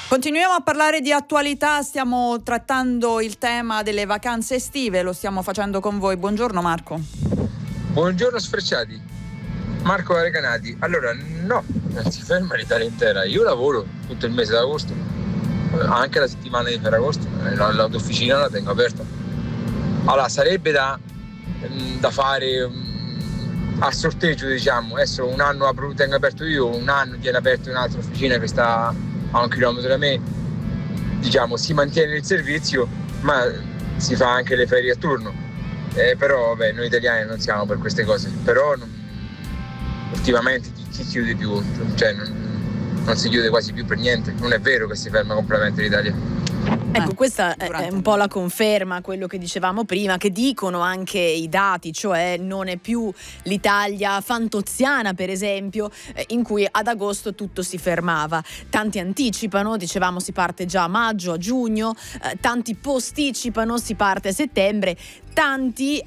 Continuiamo a parlare di attualità, stiamo trattando il tema delle vacanze estive, lo stiamo facendo con voi. Buongiorno Marco. Buongiorno sfrecciati, Marco Arecanati. Allora, no, non si ferma l'Italia intera. Io lavoro tutto il mese d'agosto, anche la settimana di Ferragosto, l'autofficina la tengo aperta. Allora, sarebbe da fare a sorteggio, diciamo. Adesso un anno tengo aperto io, un anno tiene aperto un'altra officina che sta a 1 chilometro da me, diciamo, si mantiene il servizio ma si fa anche le ferie a turno, però vabbè, noi italiani non siamo per queste cose, però ultimamente chi chiude più, cioè non si chiude quasi più per niente, non è vero che si ferma completamente l'Italia. Ecco, questa è un po' la conferma a quello che dicevamo prima, che dicono anche i dati, cioè non è più l'Italia fantoziana, per esempio, in cui ad agosto tutto si fermava. Tanti anticipano, dicevamo si parte già a maggio, a giugno, tanti posticipano, si parte a settembre, tanti